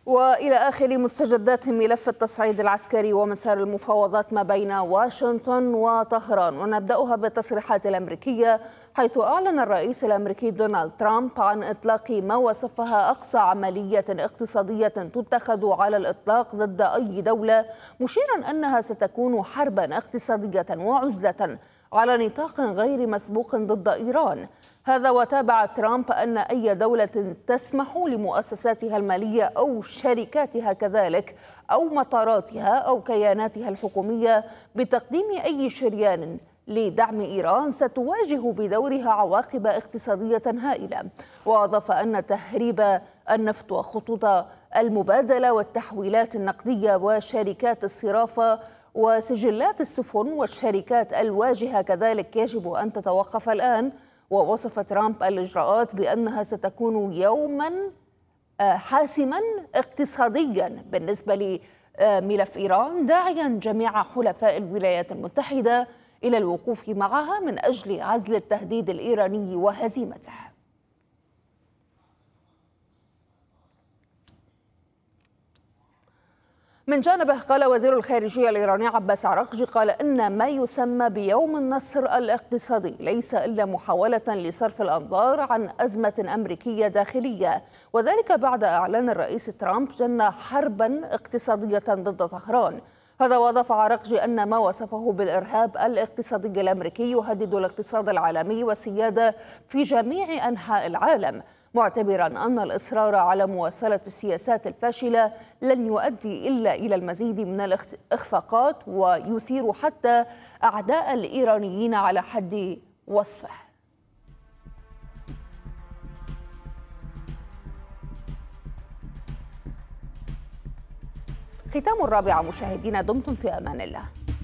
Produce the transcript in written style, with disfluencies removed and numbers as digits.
وإلى آخر مستجدات ملف التصعيد العسكري ومسار المفاوضات ما بين واشنطن وطهران، ونبدأها بالتصريحات الأمريكية، حيث أعلن الرئيس الأمريكي دونالد ترامب عن إطلاق ما وصفها أقصى عملية اقتصادية تتخذ على الإطلاق ضد أي دولة، مشيرا أنها ستكون حربا اقتصادية وعزلة على نطاق غير مسبوق ضد إيران. هذا وتابع ترامب أن أي دولة تسمح لمؤسساتها المالية أو شركاتها كذلك أو مطاراتها أو كياناتها الحكومية بتقديم أي شريان لدعم إيران ستواجه بدورها عواقب اقتصادية هائلة. وأضاف أن تهريب النفط وخطوط المبادلة والتحويلات النقدية وشركات الصرافة وسجلات السفن والشركات الواجهة كذلك يجب أن تتوقف الآن. ووصف ترامب الإجراءات بأنها ستكون يوما حاسما اقتصاديا بالنسبة لملف إيران، داعيا جميع حلفاء الولايات المتحدة إلى الوقوف معها من أجل عزل التهديد الإيراني وهزيمته. من جانبه قال وزير الخارجية الإيراني عباس عراقجي قال إن ما يسمى بيوم النصر الاقتصادي ليس إلا محاولة لصرف الأنظار عن أزمة أمريكية داخلية، وذلك بعد إعلان الرئيس ترامب جن حربا اقتصادية ضد طهران. هذا وأضاف عراقجي أن ما وصفه بالإرهاب الاقتصادي الأمريكي يهدد الاقتصاد العالمي والسيادة في جميع أنحاء العالم، معتبرا أن الإصرار على مواصلة السياسات الفاشلة لن يؤدي إلا إلى المزيد من الإخفاقات ويثير حتى أعداء الإيرانيين على حد وصفه. ختام الرابعة مشاهدينا، دمتم في أمان الله.